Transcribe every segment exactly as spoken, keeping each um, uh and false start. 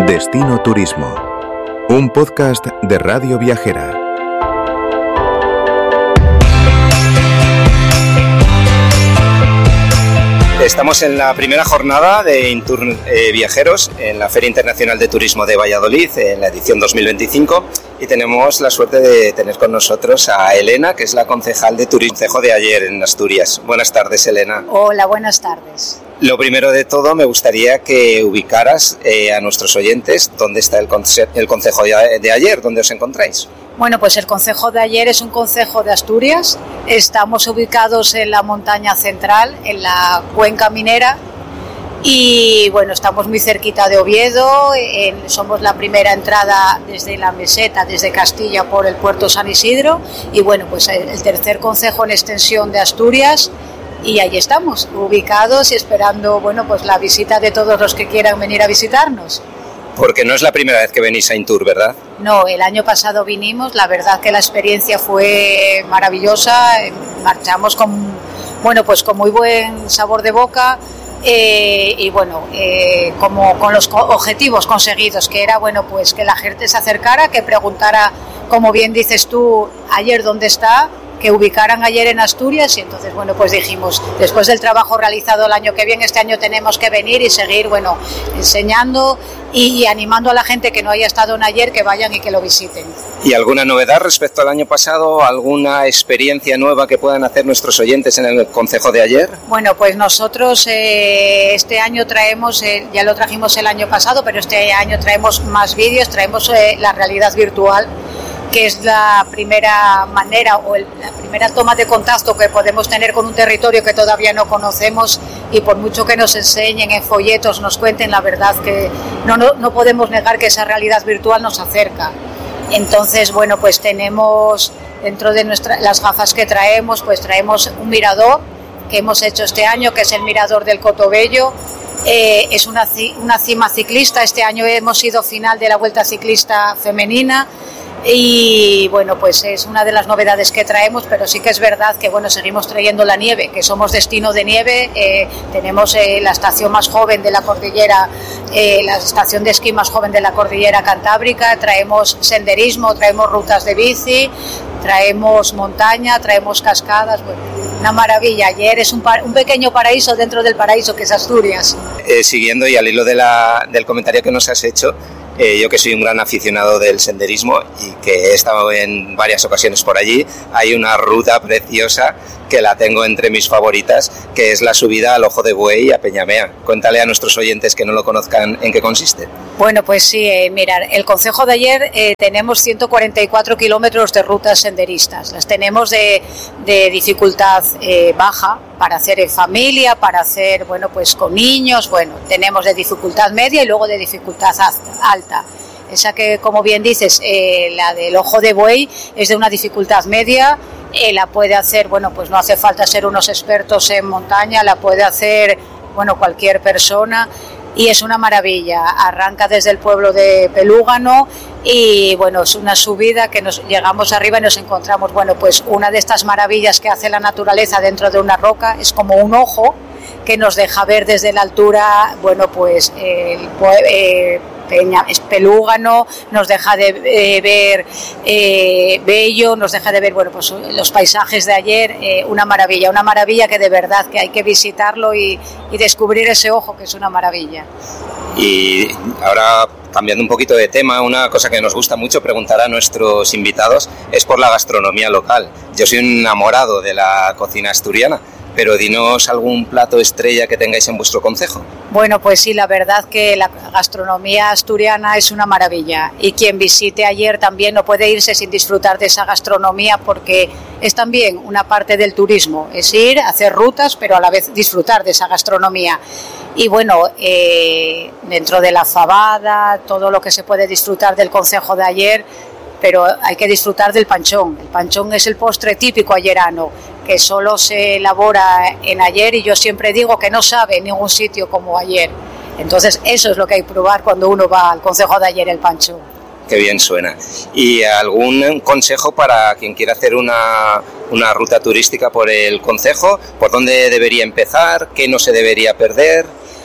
Destino Turismo, un podcast de Radio Viajera. Estamos en la primera jornada de Intur eh, Viajeros en la Feria Internacional de Turismo de Valladolid, en la edición dos mil veinticinco, y tenemos la suerte de tener con nosotros a Elena, que es la concejal de Turismo Concejo de Aller en Asturias. Buenas tardes, Elena. Hola, buenas tardes. Lo primero de todo, me gustaría que ubicaras eh, a nuestros oyentes dónde está el, conce el Concejo de, de Aller, dónde os encontráis. Bueno, pues el Concejo de Aller es un concejo de Asturias. Estamos ubicados en la montaña central, en la cuenca minera, y bueno, estamos muy cerquita de Oviedo. En, somos la primera entrada desde la meseta, desde Castilla, por el puerto San Isidro, y bueno, pues el, el tercer concejo en extensión de Asturias. Y ahí estamos, ubicados y esperando, bueno, pues la visita de todos los que quieran venir a visitarnos. Porque no es la primera vez que venís a Intur, ¿verdad? No, el año pasado vinimos, la verdad que la experiencia fue maravillosa, marchamos con, bueno, pues con muy buen sabor de boca, eh, y bueno, eh, como con los objetivos conseguidos, que era, bueno, pues que la gente se acercara, que preguntara, como bien dices tú, Aller dónde está, que ubicaran Aller en Asturias, y entonces, bueno, pues dijimos, después del trabajo realizado el año que viene, este año tenemos que venir y seguir, bueno, enseñando y, y animando a la gente que no haya estado en Aller, que vayan y que lo visiten. ¿Y alguna novedad respecto al año pasado? ¿Alguna experiencia nueva que puedan hacer nuestros oyentes en el Concejo de Aller? Bueno, pues nosotros eh, este año traemos, eh, ya lo trajimos el año pasado, pero este año traemos más vídeos, traemos eh, la realidad virtual, que es la primera manera o el, la primera toma de contacto que podemos tener con un territorio que todavía no conocemos, y por mucho que nos enseñen en folletos, nos cuenten, la verdad que no, no, no podemos negar que esa realidad virtual nos acerca. Entonces, bueno, pues tenemos dentro de nuestra, las gafas que traemos, pues traemos un mirador que hemos hecho este año, que es el mirador del Cotobello. Eh, es una, una cima ciclista. Este año hemos sido final de la Vuelta Ciclista Femenina. Y bueno, pues es una de las novedades que traemos, pero sí que es verdad que bueno, seguimos trayendo la nieve, que somos destino de nieve. Eh, tenemos eh, la estación más joven de la cordillera, eh, la estación de esquí más joven de la cordillera cantábrica, traemos senderismo, traemos rutas de bici, traemos montaña, traemos cascadas, bueno, una maravilla. Ayer es un, un pequeño paraíso dentro del paraíso que es Asturias. Eh, siguiendo y al hilo de la, del comentario que nos has hecho, Eh, yo que soy un gran aficionado del senderismo y que he estado en varias ocasiones por allí, hay una ruta preciosa que la tengo entre mis favoritas, que es la subida al Ojo de Buey a Peñamea. Cuéntale a nuestros oyentes que no lo conozcan en qué consiste. Bueno, pues sí, eh, mirad, el Concejo de Aller eh, tenemos ciento cuarenta y cuatro kilómetros de rutas senderistas. Las tenemos de, de dificultad eh, baja, para hacer en familia, para hacer, bueno, pues con niños, bueno, tenemos de dificultad media y luego de dificultad alta. Esa que, como bien dices, eh, la del Ojo de Buey es de una dificultad media, eh, la puede hacer, bueno, pues no hace falta ser unos expertos en montaña, la puede hacer, bueno, cualquier persona, y es una maravilla. Arranca desde el pueblo de Pelúgano y bueno, es una subida que nos llegamos arriba y nos encontramos, bueno, pues una de estas maravillas que hace la naturaleza dentro de una roca, es como un ojo que nos deja ver desde la altura, bueno, pues el eh, Peña, es Pelúgano, nos deja de eh, ver eh, Bello, nos deja de ver, bueno, pues los paisajes de Aller, eh, una maravilla, una maravilla que de verdad que hay que visitarlo y, y descubrir ese ojo, que es una maravilla. Y ahora, cambiando un poquito de tema, una cosa que nos gusta mucho preguntar a nuestros invitados es por la gastronomía local. Yo soy un enamorado de la cocina asturiana, pero dinos algún plato estrella que tengáis en vuestro concejo. Bueno, pues sí, la verdad que la gastronomía asturiana es una maravilla, y quien visite Aller también no puede irse sin disfrutar de esa gastronomía, porque es también una parte del turismo, es ir, hacer rutas, pero a la vez disfrutar de esa gastronomía. Y bueno, eh, dentro de la fabada, todo lo que se puede disfrutar del concejo de Aller, pero hay que disfrutar del panchón. El panchón es el postre típico allerano, que solo se elabora en Aller, y yo siempre digo que no sabe en ningún sitio como Aller. Entonces eso es lo que hay que probar cuando uno va al concejo de Aller, el panchón. Qué bien suena. ¿Y algún consejo para quien quiera hacer una, una ruta turística por el concejo? ¿Por dónde debería empezar? ¿Qué no se debería perder?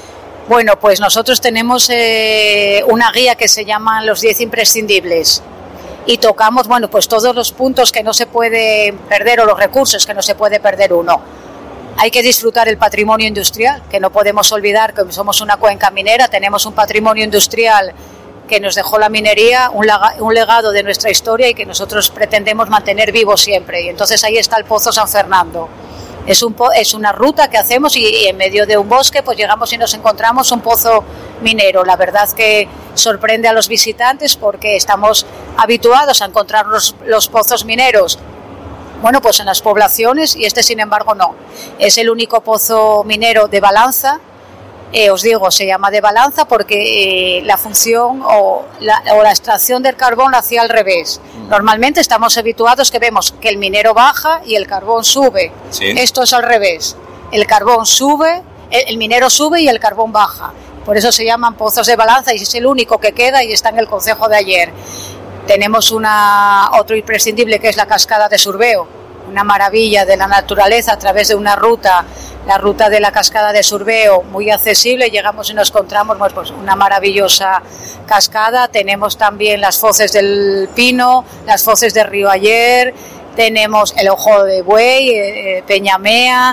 Bueno, pues nosotros tenemos eh, una guía que se llama Los diez imprescindibles y tocamos, bueno, pues todos los puntos que no se puede perder o los recursos que no se puede perder uno. Hay que disfrutar el patrimonio industrial, que no podemos olvidar que somos una cuenca minera, tenemos un patrimonio industrial que nos dejó la minería, un, lega, un legado de nuestra historia y que nosotros pretendemos mantener vivo siempre. Y entonces ahí está el Pozo San Fernando. Es, un, es una ruta que hacemos y, y en medio de un bosque pues llegamos y nos encontramos un pozo minero. La verdad que sorprende a los visitantes porque estamos habituados a encontrar los, los pozos mineros, bueno, pues en las poblaciones, y este sin embargo no. Es el único pozo minero de balanza. Eh, os digo, se llama de balanza porque eh, la función o la, o la extracción del carbón la hacía al revés. Normalmente estamos habituados que vemos que el minero baja y el carbón sube. Sí. Esto es al revés. El carbón sube, el, el minero sube y el carbón baja. Por eso se llaman pozos de balanza y es el único que queda y está en el concejo de Aller. Tenemos una, otro imprescindible que es la cascada de Surbeo, una maravilla de la naturaleza a través de una ruta, la ruta de la cascada de Surbeo, muy accesible, llegamos y nos encontramos pues, una maravillosa cascada. Tenemos también las Foces del Pino, las Foces de Río Aller, tenemos el Ojo de Buey, eh, Peñamea,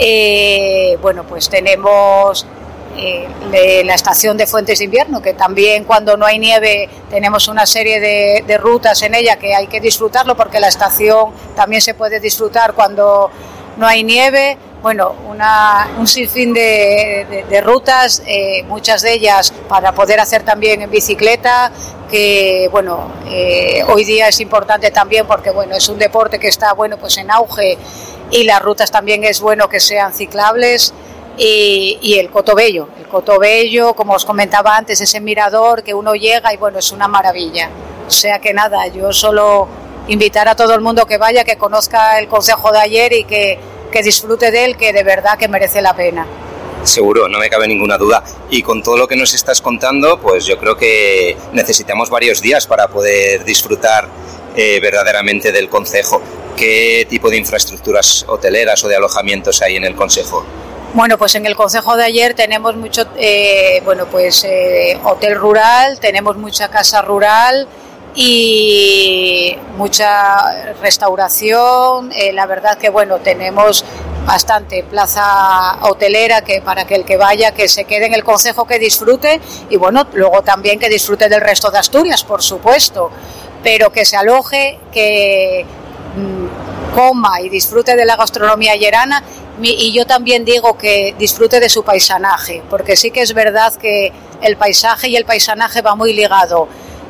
eh, bueno, pues tenemos eh, de la estación de Fuentes de Invierno, que también cuando no hay nieve tenemos una serie de, de rutas en ella que hay que disfrutarlo porque la estación también se puede disfrutar cuando no hay nieve. Bueno, una, un sinfín de, de, de rutas, eh, muchas de ellas para poder hacer también en bicicleta, que bueno, eh, hoy día es importante también porque bueno, es un deporte que está bueno pues en auge y las rutas también es bueno que sean ciclables. Y, y el Cotobello, el Cotobello, como os comentaba antes, ese mirador que uno llega y bueno, es una maravilla. O sea que nada, yo solo invitar a todo el mundo que vaya, que conozca el concejo de Aller y que, que disfrute de él, que de verdad que merece la pena. Seguro, no me cabe ninguna duda. Y con todo lo que nos estás contando, pues yo creo que necesitamos varios días para poder disfrutar eh, verdaderamente del concejo. ¿Qué tipo de infraestructuras hoteleras o de alojamientos hay en el concejo? Bueno, pues en el concejo de Aller tenemos mucho, eh, bueno, pues eh, hotel rural, tenemos mucha casa rural y mucha restauración. Eh, la verdad que bueno, tenemos bastante plaza hotelera que para que el que vaya, que se quede en el concejo, que disfrute y bueno, luego también que disfrute del resto de Asturias, por supuesto, pero que se aloje, que mmm, coma y disfrute de la gastronomía allerana. Y yo también digo que disfrute de su paisanaje, porque sí que es verdad que el paisaje y el paisanaje va muy ligado,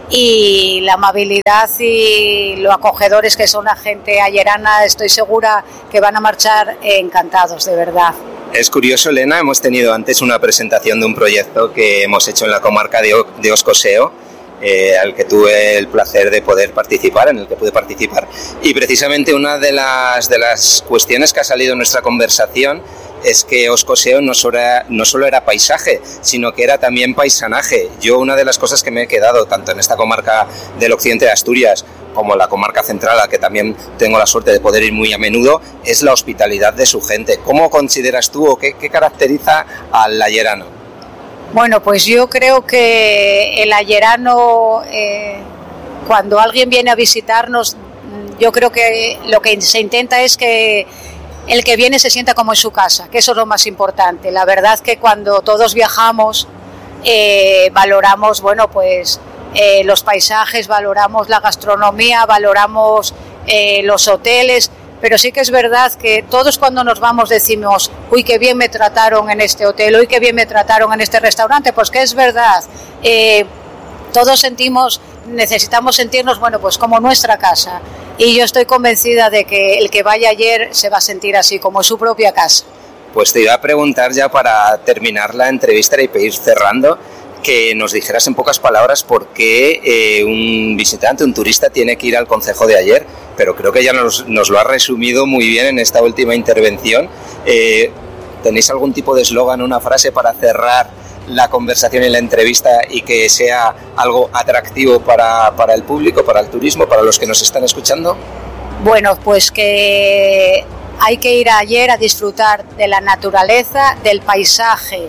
y la amabilidad y lo acogedores que son la gente allerana, estoy segura que van a marchar encantados, de verdad. Es curioso, Elena, hemos tenido antes una presentación de un proyecto que hemos hecho en la comarca de, o- de Oscoseo, Eh, al que tuve el placer de poder participar, en el que pude participar. Y precisamente una de las, de las cuestiones que ha salido en nuestra conversación es que Oscoseo no solo, era, no solo era paisaje, sino que era también paisanaje. Yo una de las cosas que me he quedado, tanto en esta comarca del occidente de Asturias como la comarca central, a la que también tengo la suerte de poder ir muy a menudo, es la hospitalidad de su gente. ¿Cómo consideras tú o qué, qué caracteriza al allerano? Bueno, pues yo creo que el allerano, eh, cuando alguien viene a visitarnos, yo creo que lo que se intenta es que el que viene se sienta como en su casa, que eso es lo más importante. La verdad que cuando todos viajamos, eh, valoramos, bueno, pues eh, los paisajes, valoramos la gastronomía, valoramos eh, los hoteles. Pero sí que es verdad que todos cuando nos vamos decimos, uy, qué bien me trataron en este hotel, uy, qué bien me trataron en este restaurante, pues que es verdad, eh, todos sentimos, necesitamos sentirnos, bueno, pues como nuestra casa, y yo estoy convencida de que el que vaya ayer se va a sentir así, como su propia casa. Pues te iba a preguntar ya para terminar la entrevista y ir cerrando, que nos dijeras en pocas palabras por qué eh, un visitante, un turista tiene que ir al concejo de Aller, pero creo que ya nos, nos lo ha resumido muy bien en esta última intervención. Eh, ¿Tenéis algún tipo de eslogan, una frase para cerrar la conversación y la entrevista y que sea algo atractivo para, para el público, para el turismo, para los que nos están escuchando? Bueno, pues que hay que ir a Aller a disfrutar de la naturaleza, del paisaje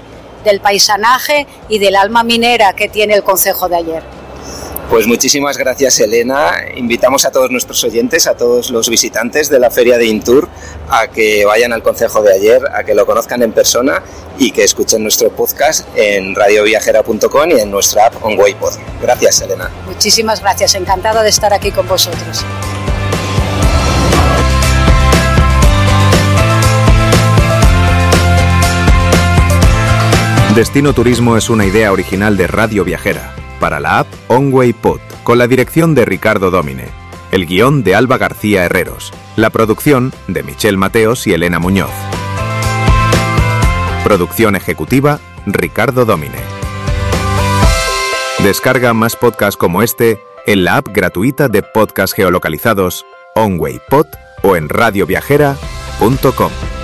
del paisanaje y del alma minera que tiene el concejo de Aller. Pues muchísimas gracias, Elena. Invitamos a todos nuestros oyentes, a todos los visitantes de la Feria de Intur, a que vayan al concejo de Aller, a que lo conozcan en persona y que escuchen nuestro podcast en radio viajera punto com y en nuestra app OnWayPod. Gracias, Elena. Muchísimas gracias, encantada de estar aquí con vosotros. Destino Turismo es una idea original de Radio Viajera, para la app OnWayPod, con la dirección de Ricardo Domine, el guión de Alba García Herreros, la producción de Michelle Mateos y Elena Muñoz. Producción ejecutiva, Ricardo Domine. Descarga más podcasts como este en la app gratuita de podcast geolocalizados OnWayPod o en radio viajera punto com.